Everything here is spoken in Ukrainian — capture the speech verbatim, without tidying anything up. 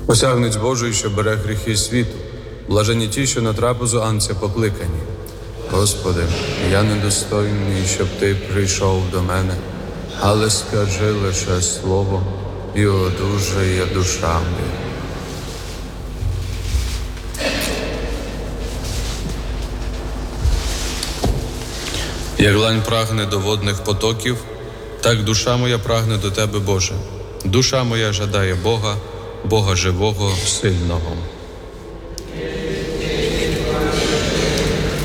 Осягнець Божий, що бере гріхи світу, блажені ті, що на трапезу Анця покликані. Господи, я недостойний, щоб Ти прийшов до мене, але скажи лише слово, і одужає душа моя. Як лань прагне до водних потоків, так душа моя прагне до Тебе, Боже. Душа моя жадає Бога, Бога живого, сильного.